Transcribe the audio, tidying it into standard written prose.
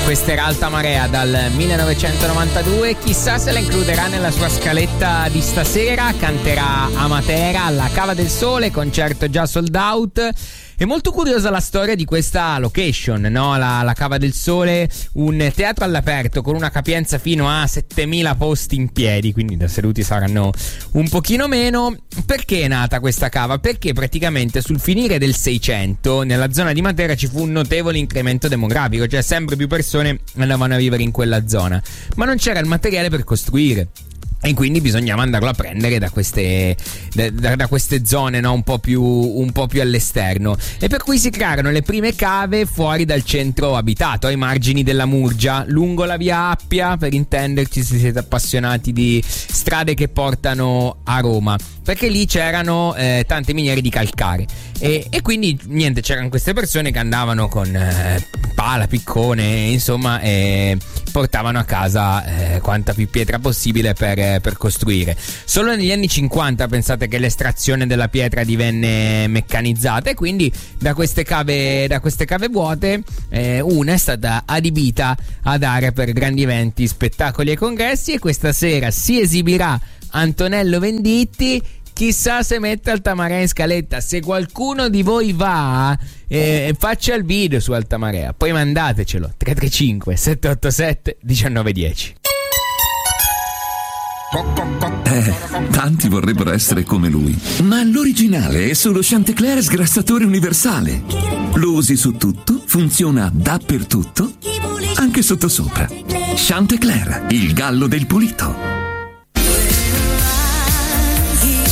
Questa era Alta Marea dal 1992. Chissà se la includerà nella sua scaletta di stasera. Canterà a Matera alla Cava del Sole, concerto già sold out. È molto curiosa la storia di questa location, no? La Cava del Sole, un teatro all'aperto con una capienza fino a 7000 posti in piedi, quindi da seduti saranno un pochino meno. Perché è nata questa cava? Perché praticamente sul finire del 600 nella zona di Matera ci fu un notevole incremento demografico, cioè sempre più persone andavano a vivere in quella zona, ma non c'era il materiale per costruire. E quindi bisognava andarlo a prendere da queste zone, no? un po' più all'esterno, e per cui si crearono le prime cave fuori dal centro abitato, ai margini della Murgia, lungo la via Appia, per intenderci, se siete appassionati di strade che portano a Roma, perché lì c'erano tante miniere di calcare e quindi niente, c'erano queste persone che andavano con pala, piccone, insomma, portavano a casa quanta più pietra possibile per costruire. Solo negli anni 50 pensate che l'estrazione della pietra divenne meccanizzata, e quindi da queste cave vuote una è stata adibita ad area per grandi eventi, spettacoli e congressi, e questa sera si esibirà Antonello Venditti. Chissà se mette Alta Marea in scaletta. Se qualcuno di voi va, faccia il video su Alta Marea, poi mandatecelo 335 787 1910. Tanti vorrebbero essere come lui, ma l'originale è solo Chantecler sgrassatore universale. Lo usi su tutto, funziona dappertutto, anche sottosopra. Chantecler, il gallo del pulito.